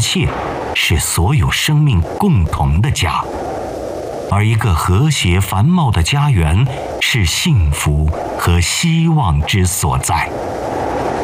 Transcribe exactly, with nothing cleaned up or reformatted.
切，是所有生命共同的家。而一个和谐繁茂的家园，是幸福和希望之所在。